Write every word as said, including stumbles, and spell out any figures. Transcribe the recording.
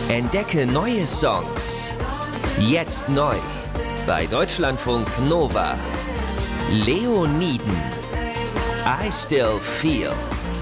Entdecke neue Songs. Jetzt neu bei Deutschlandfunk Nova. Leoniden. I Still Feel.